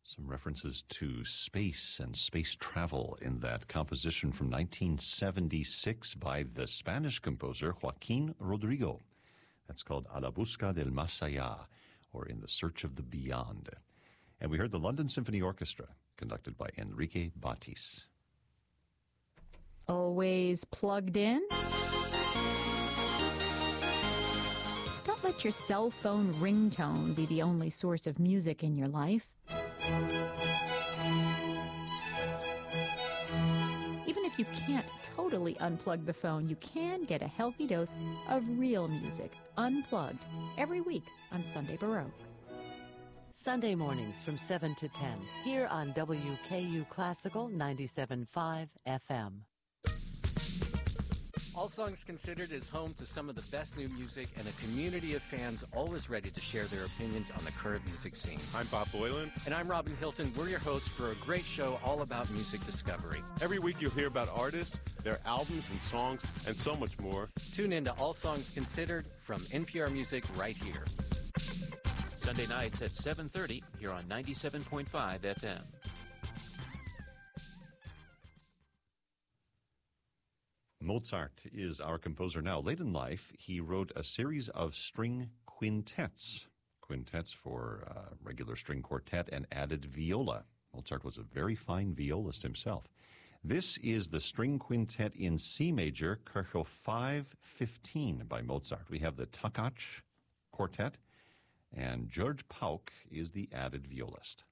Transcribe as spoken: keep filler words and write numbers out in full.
Some references to space and space travel in that composition from nineteen seventy-six by the Spanish composer Joaquin Rodrigo. That's called A la Busca del Más Allá, or In the Search of the Beyond. And we heard the London Symphony Orchestra, conducted by Enrique Batis. Always plugged in? Don't let your cell phone ringtone be the only source of music in your life. Even if you can't totally unplug the phone, you can get a healthy dose of real music, unplugged, every week on Sunday Baroque. Sunday mornings from seven to ten, here on W K U Classical ninety-seven point five F M. All Songs Considered is home to some of the best new music and a community of fans always ready to share their opinions on the current music scene. I'm Bob Boylan. And I'm Robin Hilton. We're your hosts for a great show all about music discovery. Every week you'll hear about artists, their albums and songs, and so much more. Tune in to All Songs Considered from N P R Music right here. Sunday nights at seven thirty here on ninety-seven point five F M. Mozart is our composer now. Late in life, he wrote a series of string quintets, quintets for uh, regular string quartet and added viola. Mozart was a very fine violist himself. This is the string quintet in C major, Kirchhoff five fifteen by Mozart. We have the Takacs quartet, and George Pauk is the added violist.